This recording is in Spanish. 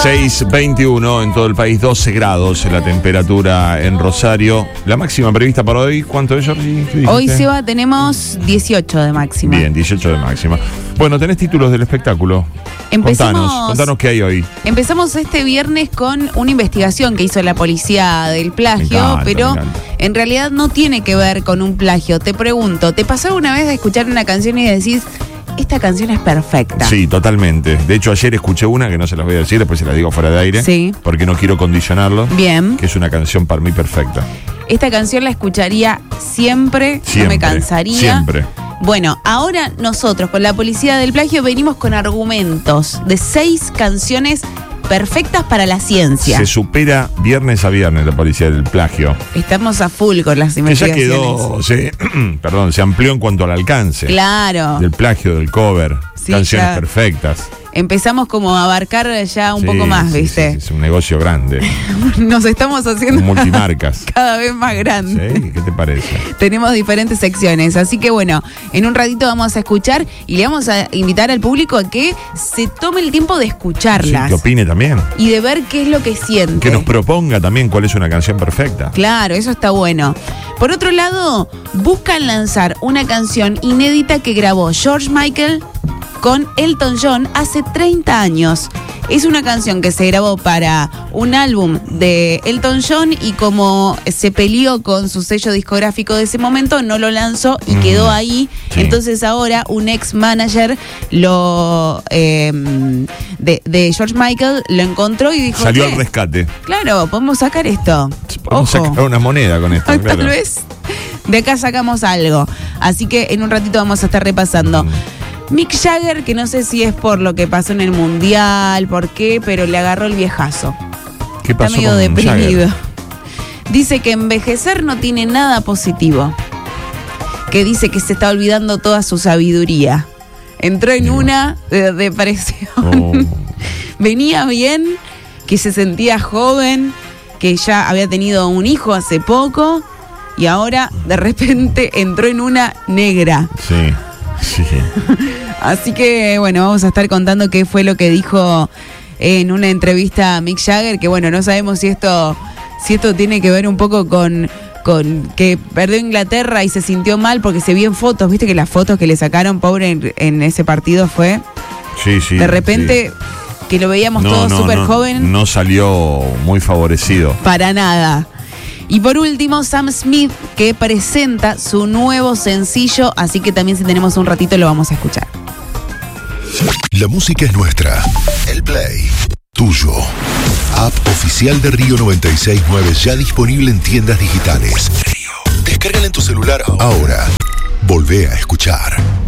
6:21 en todo el país, 12 grados la temperatura en Rosario. La máxima prevista para hoy, ¿cuánto es, Georgie? Hoy, Seba, tenemos 18 de máxima. Bien, 18 de máxima. Bueno, tenés títulos del espectáculo. Contanos qué hay hoy. Empezamos este viernes con una investigación que hizo la policía del plagio, pero en realidad no tiene que ver con un plagio. Te pregunto, ¿te pasó alguna vez de escuchar una canción y decís, esta canción es perfecta? Sí, totalmente. De hecho, ayer escuché una que no se las voy a decir, después se las digo fuera de aire. Sí. Porque no quiero condicionarlo. Bien. Que es una canción para mí perfecta. Esta canción la escucharía siempre, no me cansaría. Siempre. Bueno, ahora nosotros con la policía del plagio venimos con argumentos de 6 canciones perfectas para la ciencia. Se supera viernes a viernes la policía del plagio. Estamos a full con las Que investigaciones. ya quedó, se amplió en cuanto al alcance. Claro. Del plagio, del cover, Sí, canciones ya empezamos empezamos como a abarcar ya un poco más, ¿viste? Sí, es un negocio grande. Nos estamos haciendo multimarcas. Cada vez más grande. ¿Sí? ¿Qué te parece? Tenemos diferentes secciones, así que bueno, en un ratito vamos a escuchar y le vamos a invitar al público a que se tome el tiempo de escucharlas. Sí, que opine también. Y de ver qué es lo que siente. Que nos proponga también cuál es una canción perfecta. Claro, eso está bueno. Por otro lado, buscan lanzar una canción inédita que grabó George Michael con Elton John hace 30 años. Es una canción que se grabó para un álbum de Elton John y como se peleó con su sello discográfico de ese momento, no lo lanzó y quedó ahí. Sí. Entonces ahora un ex manager de George Michael lo encontró y dijo, salió al rescate. Claro, podemos sacar esto. Podemos sacar una moneda con esto. Tal vez de acá sacamos algo. Así que en un ratito vamos a estar repasando. Mick Jagger, que no sé si es por lo que pasó en el Mundial, por qué, pero le agarró el viejazo. ¿Qué pasó? Está medio deprimido. Dice que envejecer no tiene nada positivo. Que dice que se está olvidando toda su sabiduría. Entró en una depresión. Venía bien, que se sentía joven, que ya había tenido un hijo hace poco y ahora de repente entró en una negra. Sí. Sí. Así que bueno, vamos a estar contando qué fue lo que dijo en una entrevista a Mick Jagger, que bueno, no sabemos si esto tiene que ver un poco con que perdió Inglaterra y se sintió mal porque se vio en fotos, viste que las fotos que le sacaron, pobre, en ese partido fue de repente que lo veíamos todo súper joven. No salió muy favorecido. Para nada. Y por último, Sam Smith, que presenta su nuevo sencillo, así que también si tenemos un ratito lo vamos a escuchar. La música es nuestra. El Play, tuyo. App oficial de Río 96.9, ya disponible en tiendas digitales. Descárgala en tu celular ahora. Volvé a escuchar.